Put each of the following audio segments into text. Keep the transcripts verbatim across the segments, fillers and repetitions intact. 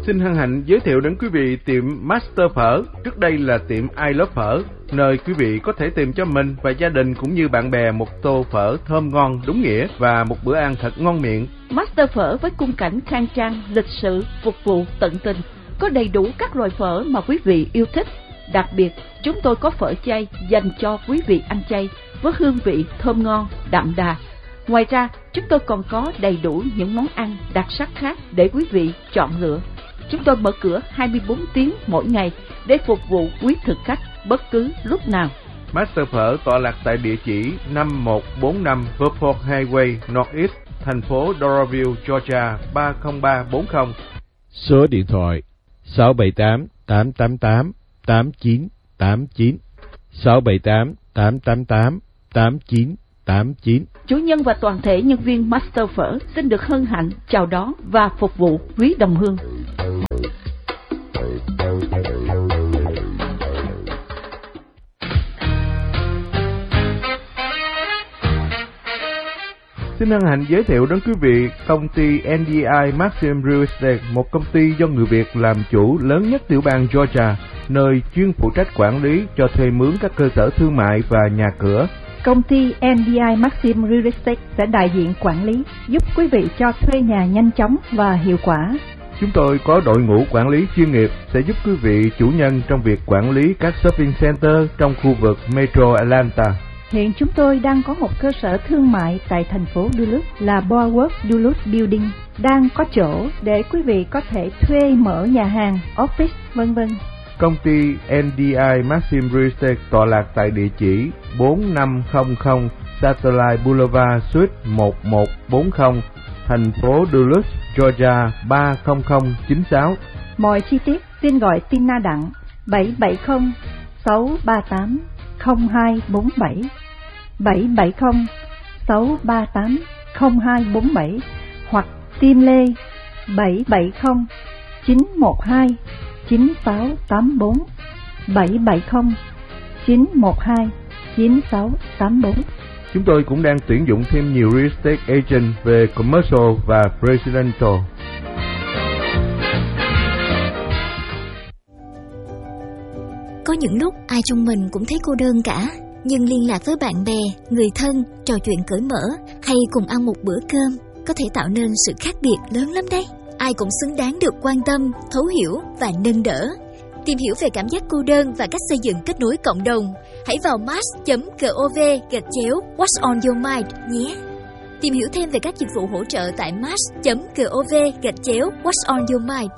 Xin hân hạnh giới thiệu đến quý vị tiệm Master Phở. Trước đây là tiệm I Love Phở, nơi quý vị có thể tìm cho mình và gia đình cũng như bạn bè một tô phở thơm ngon đúng nghĩa và một bữa ăn thật ngon miệng. Master Phở với khung cảnh khang trang, lịch sự, phục vụ tận tình, có đầy đủ các loại phở mà quý vị yêu thích. Đặc biệt, chúng tôi có phở chay dành cho quý vị ăn chay với hương vị thơm ngon, đậm đà. Ngoài ra, chúng tôi còn có đầy đủ những món ăn đặc sắc khác để quý vị chọn lựa. Chúng tôi mở cửa hai mươi bốn tiếng mỗi ngày để phục vụ quý thực khách bất cứ lúc nào. Master Phở tọa lạc tại địa chỉ năm một bốn năm Beaufort Highway Northeast, thành phố Doraville, Georgia ba không ba bốn không. Số điện thoại sáu bảy tám tám tám tám tám chín tám chín, sáu bảy tám tám tám tám tám chín tám chín. Chủ nhân và toàn thể nhân viên Master Phở xin được hân hạnh chào đón và phục vụ quý đồng hương. Xin hân hạnh giới thiệu đến quý vị công ty en đê i Maxim Real Estate, một công ty do người Việt làm chủ lớn nhất tiểu bang Georgia, nơi chuyên phụ trách quản lý cho thuê mướn các cơ sở thương mại và nhà cửa. Công ty en đê i Maxim Real Estate sẽ đại diện quản lý, giúp quý vị cho thuê nhà nhanh chóng và hiệu quả. Chúng tôi có đội ngũ quản lý chuyên nghiệp sẽ giúp quý vị chủ nhân trong việc quản lý các shopping center trong khu vực Metro Atlanta. Hiện chúng tôi đang có một cơ sở thương mại tại thành phố Duluth là Boardwalk Duluth Building, đang có chỗ để quý vị có thể thuê mở nhà hàng, office, vân vân. Công ty en đê i Maxim Real Estate tọa lạc tại địa chỉ bốn năm không không Satellite Boulevard Suite một một bốn không, thành phố Duluth, Georgia ba không không chín sáu. Mọi chi tiết xin gọi Tina Đặng bảy bảy không sáu ba tám không hai bốn bảy, bảy bảy không sáu ba tám không hai bốn bảy, hoặc Tim Lê bảy bảy không chín một hai chín sáu tám bốn, bảy bảy không chín một hai chín sáu tám bốn. Chúng tôi cũng đang tuyển dụng thêm nhiều real estate agent về commercial và residential. Có những lúc ai trong mình cũng thấy cô đơn cả, nhưng liên lạc với bạn bè, người thân, trò chuyện cởi mở hay cùng ăn một bữa cơm có thể tạo nên sự khác biệt lớn lắm đấy. Ai cũng xứng đáng được quan tâm, thấu hiểu và nâng đỡ. Tìm hiểu về cảm giác cô đơn và cách xây dựng kết nối cộng đồng, hãy vào match chấm gov gạch chéo What's on your mind nhé. Tìm hiểu thêm về các dịch vụ hỗ trợ tại match chấm gov gạch chéo What's on your mind.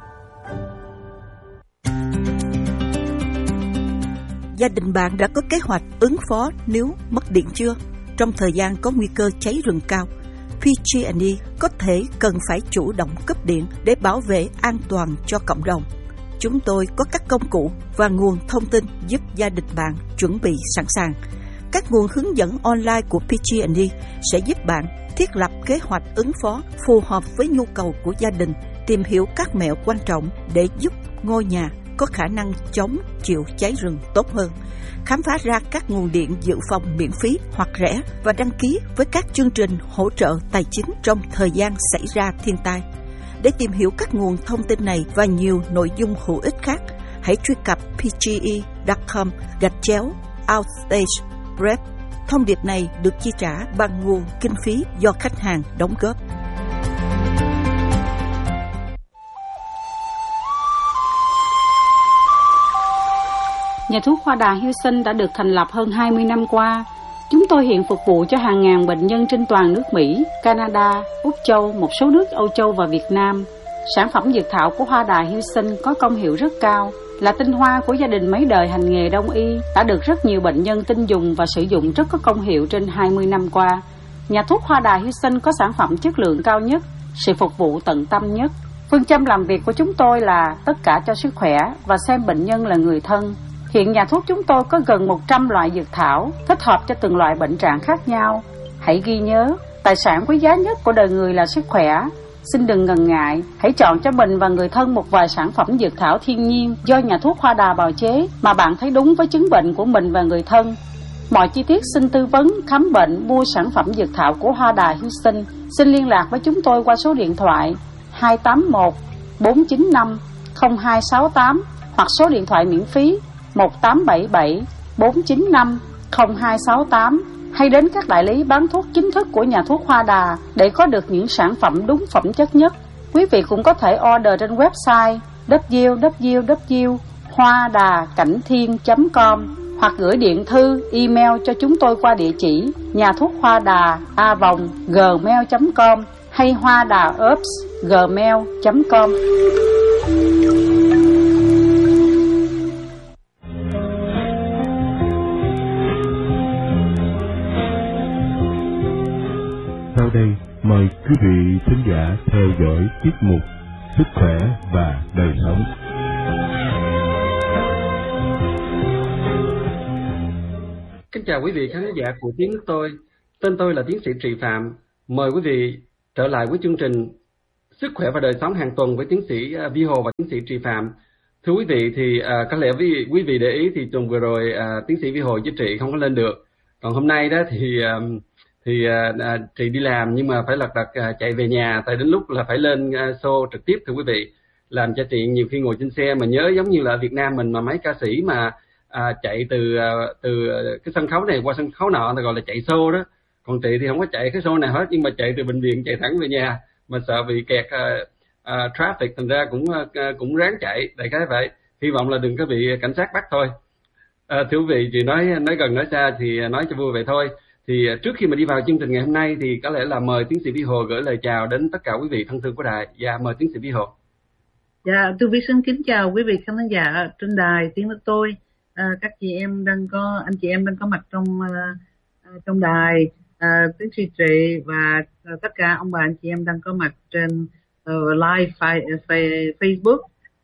Gia đình bạn đã có kế hoạch ứng phó nếu mất điện chưa? Trong thời gian có nguy cơ cháy rừng cao, pê giê and e có thể cần phải chủ động cấp điện để bảo vệ an toàn cho cộng đồng. Chúng tôi có các công cụ và nguồn thông tin giúp gia đình bạn chuẩn bị sẵn sàng. Các nguồn hướng dẫn online của pê giê and e sẽ giúp bạn thiết lập kế hoạch ứng phó phù hợp với nhu cầu của gia đình, tìm hiểu các mẹo quan trọng để giúp ngôi nhà có khả năng chống chịu cháy rừng tốt hơn, khám phá ra các nguồn điện dự phòng miễn phí hoặc rẻ và đăng ký với các chương trình hỗ trợ tài chính trong thời gian xảy ra thiên tai. Để tìm hiểu các nguồn thông tin này và nhiều nội dung hữu ích khác, hãy truy cập pê giê e chấm com gạch chéo outstage break. Thông điệp này được chi trả bằng nguồn kinh phí do khách hàng đóng góp. Nhà thuốc Hoa Đà Houston đã được thành lập hơn hai mươi năm qua. Chúng tôi hiện phục vụ cho hàng ngàn bệnh nhân trên toàn nước Mỹ, Canada, Úc Châu, một số nước Âu Châu và Việt Nam. Sản phẩm dược thảo của Hoa Đà Houston có công hiệu rất cao, là tinh hoa của gia đình mấy đời hành nghề đông y, đã được rất nhiều bệnh nhân tin dùng và sử dụng rất có công hiệu trên hai mươi năm qua. Nhà thuốc Hoa Đà Houston có sản phẩm chất lượng cao nhất, sự phục vụ tận tâm nhất. Phương châm làm việc của chúng tôi là tất cả cho sức khỏe và xem bệnh nhân là người thân. Hiện nhà thuốc chúng tôi có gần một trăm loại dược thảo, thích hợp cho từng loại bệnh trạng khác nhau. Hãy ghi nhớ, tài sản quý giá nhất của đời người là sức khỏe. Xin đừng ngần ngại, hãy chọn cho mình và người thân một vài sản phẩm dược thảo thiên nhiên do nhà thuốc Hoa Đà bào chế mà bạn thấy đúng với chứng bệnh của mình và người thân. Mọi chi tiết xin tư vấn, khám bệnh, mua sản phẩm dược thảo của Hoa Đà Houston. Xin liên lạc với chúng tôi qua số điện thoại hai tám một bốn chín năm không hai sáu tám hoặc số điện thoại miễn phí một tám bảy bảy bốn chín năm không hai sáu tám, hay đến các đại lý bán thuốc chính thức của nhà thuốc Hoa Đà để có được những sản phẩm đúng phẩm chất nhất. Quý vị cũng có thể order trên website w w w chấm hoa đà cảnh thiên chấm com hoặc gửi điện thư, email cho chúng tôi qua địa chỉ nhà thuốc Hoa Đà a vòng gmail chấm com hay hoa đà herbs gmail chấm com. Sau đây, mời quý vị thính giả theo dõi tiết mục Sức khỏe và đời sống. Kính chào quý vị khán giả của Tiếng Nước Tôi. Tên tôi là tiến sĩ Trị Phạm. Mời quý vị trở lại với chương trình Sức khỏe và đời sống hàng tuần với tiến sĩ Vi Hồ và tiến sĩ Trị Phạm. Thưa quý vị, thì à, có lẽ quý, quý vị để ý thì tuần vừa rồi à, tiến sĩ Vi Hồ với Trị không có lên được. Còn hôm nay đó thì à, thì à, Trị đi làm nhưng mà phải lật đật à, chạy về nhà, tại đến lúc là phải lên à, show trực tiếp thưa quý vị, làm cho Trị nhiều khi ngồi trên xe mà nhớ giống như là ở Việt Nam mình mà mấy ca sĩ mà à, chạy từ à, từ cái sân khấu này qua sân khấu nọ thì gọi là chạy show đó. Còn Trị thì không có chạy cái show nào hết, nhưng mà chạy từ bệnh viện chạy thẳng về nhà mà sợ bị kẹt à, à, traffic, thành ra cũng à, cũng ráng chạy đại khái vậy. Hy vọng là đừng có bị cảnh sát bắt thôi. À, thưa quý vị, chị nói nói gần nói xa thì nói cho vui vậy thôi. Thì trước khi mà đi vào chương trình ngày hôm nay thì có lẽ là mời tiến sĩ Vi Hồ gửi lời chào đến tất cả quý vị thân thương của đài. Dạ, mời tiến sĩ Vi Hồ. Dạ, tôi Vi xin kính chào quý vị khán giả trên đài Tiếng Nước Tôi. À, các chị em đang có anh chị em đang có mặt trong uh, trong đài, uh, tiến sĩ Trị và uh, tất cả ông bà anh chị em đang có mặt trên uh, live fi- fi- Facebook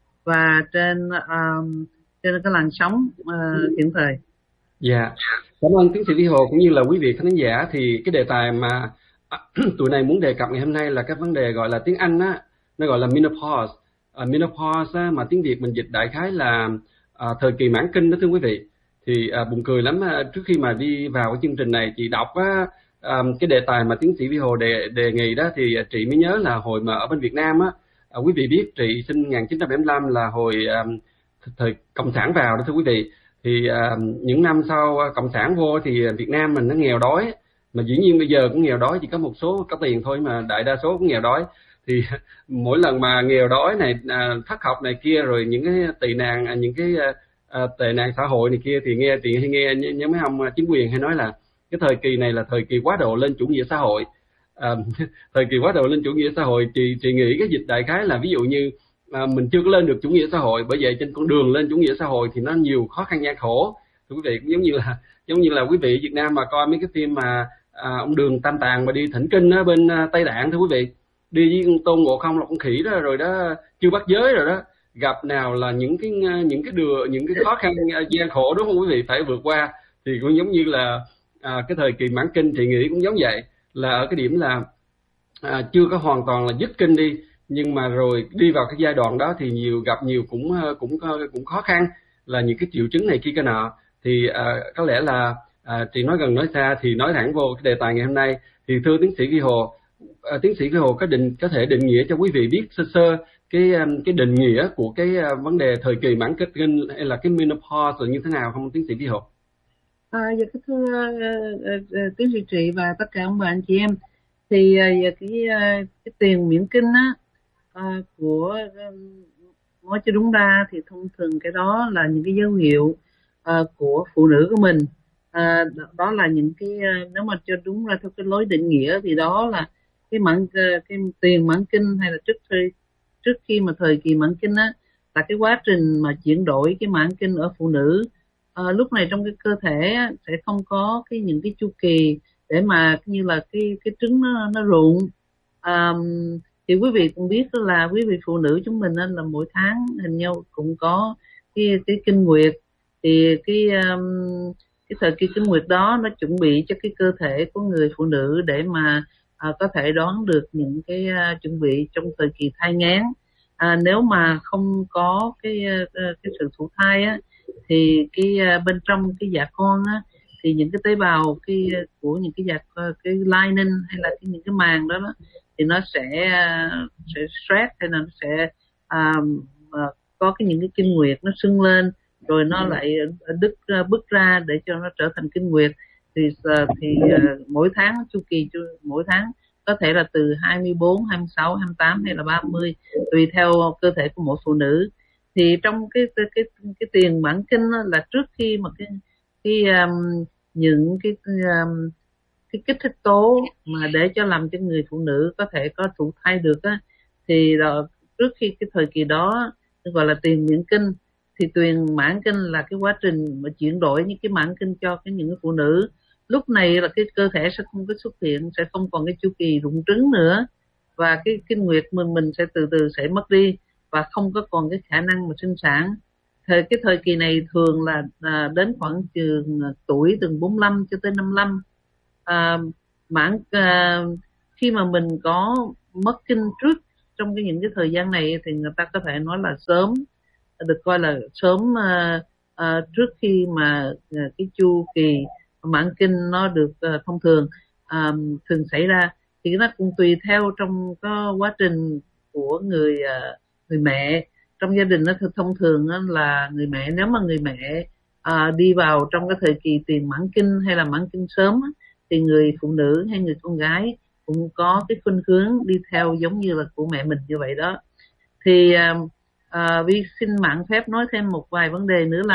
và trên um, trên cái làn sóng uh, hiện thời. Dạ, cảm ơn tiến sĩ Vi Hồ cũng như là quý vị khán giả. Thì cái đề tài mà tụi này muốn đề cập ngày hôm nay là cái vấn đề gọi là tiếng Anh á, nó gọi là menopause. Uh, menopause á, mà tiếng Việt mình dịch đại khái là uh, thời kỳ mãn kinh đó thưa quý vị. Thì uh, buồn cười lắm, uh, trước khi mà đi vào cái chương trình này chị đọc á, um, cái đề tài mà tiến sĩ Vi Hồ đề, đề nghị đó thì uh, chị mới nhớ là hồi mà ở bên Việt Nam á, uh, quý vị biết chị sinh một nghìn chín trăm bảy mươi lăm là hồi um, thời cộng sản vào đó thưa quý vị. Thì uh, những năm sau uh, cộng sản vô thì Việt Nam mình nó nghèo đói, mà dĩ nhiên bây giờ cũng nghèo đói, chỉ có một số có tiền thôi mà đại đa số cũng nghèo đói. Thì mỗi lần mà nghèo đói này, uh, thất học này kia, rồi những cái tị nạn, những cái uh, tệ nạn xã hội này kia, thì nghe thì hay nghe những mấy ông chính quyền hay nói là cái thời kỳ này là thời kỳ quá độ lên chủ nghĩa xã hội. Uh, thời kỳ quá độ lên chủ nghĩa xã hội, chị chị nghĩ cái dịch đại khái là ví dụ như À, mình chưa có lên được chủ nghĩa xã hội, bởi vậy trên con đường lên chủ nghĩa xã hội thì nó nhiều khó khăn gian khổ. Thưa quý vị, cũng giống như là giống như là quý vị Việt Nam mà coi mấy cái phim mà à, ông Đường Tam Tàng mà đi thỉnh kinh ở bên à, Tây Đạn thưa quý vị, đi với Tôn Ngộ Không là con khỉ đó, rồi đó chưa bắt giới rồi đó, gặp nào là những cái những cái đường những cái khó khăn gian khổ đúng không quý vị, phải vượt qua. Thì cũng giống như là à, cái thời kỳ mãn kinh thì nghĩ cũng giống vậy, là ở cái điểm là à, chưa có hoàn toàn là dứt kinh đi, nhưng mà rồi đi vào cái giai đoạn đó thì nhiều gặp nhiều cũng cũng cũng khó khăn, là những cái triệu chứng này kia cái nọ. Thì à, có lẽ là à, chị nói gần nói xa thì nói thẳng vô cái đề tài ngày hôm nay. Thì thưa tiến sĩ Vi Hồ, à, tiến sĩ Vi Hồ có định có thể định nghĩa cho quý vị biết sơ sơ cái cái định nghĩa của cái vấn đề thời kỳ mãn kinh hay là cái menopause là như thế nào không tiến sĩ Vi Hồ? À, dạ thưa uh, uh, tiến sĩ Trị và tất cả ông bà anh chị em, thì uh, cái uh, cái tiền miễn kinh á, À, của nói cho đúng ra thì thông thường cái đó là những cái dấu hiệu à, của phụ nữ của mình. À, đó là những cái, nếu mà cho đúng ra theo cái lối định nghĩa thì đó là cái mãn cái tiền mãn kinh, hay là trước khi trước khi mà thời kỳ mãn kinh á, là cái quá trình mà chuyển đổi cái mãn kinh ở phụ nữ. À, lúc này trong cái cơ thể á, sẽ không có cái những cái chu kỳ để mà như là cái cái trứng nó nó rụng. À, thì quý vị cũng biết là quý vị phụ nữ chúng mình là mỗi tháng hình nhau cũng có cái cái kinh nguyệt. Thì cái um, cái thời kỳ kinh nguyệt đó nó chuẩn bị cho cái cơ thể của người phụ nữ để mà uh, có thể đoán được những cái uh, chuẩn bị trong thời kỳ thai nghén. À, nếu mà không có cái uh, cái sự thụ thai á, thì cái uh, bên trong cái dạ con á, thì những cái tế bào cái của những cái dạ cái lining hay là cái, những cái màng đó đó thì nó sẽ sẽ stress hay là nó sẽ à, à, có cái những cái kinh nguyệt nó sưng lên rồi nó lại đứt bứt ra để cho nó trở thành kinh nguyệt, thì thì uh, mỗi tháng chu kỳ mỗi tháng có thể là từ hai mươi bốn, hai mươi sáu, hai mươi tám hay là ba mươi, tùy theo cơ thể của mỗi phụ nữ. Thì trong cái cái cái, cái tiền mãn kinh là trước khi mà cái cái um, những cái um, cái kích thích tố mà để cho làm cho người phụ nữ có thể có thụ thai được á, thì đó, trước khi cái thời kỳ đó gọi là tiền mãn kinh, thì tiền mãn kinh là cái quá trình mà chuyển đổi những cái mãn kinh cho cái những cái phụ nữ. Lúc này là cái cơ thể sẽ không có xuất hiện, sẽ không còn cái chu kỳ rụng trứng nữa, và cái kinh nguyệt mình mình sẽ từ từ sẽ mất đi và không có còn cái khả năng mà sinh sản. Thời cái thời kỳ này thường là à, đến khoảng chừng tuổi từ bốn mươi lăm cho tới năm mươi lăm. À, mãn à, khi mà mình có mất kinh trước trong cái những cái thời gian này thì người ta có thể nói là sớm, được coi là sớm à, à, trước khi mà à, cái chu kỳ mãn kinh nó được uh, thông thường uh, thường xảy ra. Thì nó cũng tùy theo trong cái quá trình của người uh, người mẹ trong gia đình. Nó thông thường là người mẹ, nếu mà người mẹ uh, đi vào trong cái thời kỳ tiền mãn kinh hay là mãn kinh sớm, thì người phụ nữ hay người con gái cũng có cái khuynh hướng đi theo giống như là của mẹ mình như vậy đó. Thì uh, uh, Vi xin mạn phép nói thêm một vài vấn đề nữa là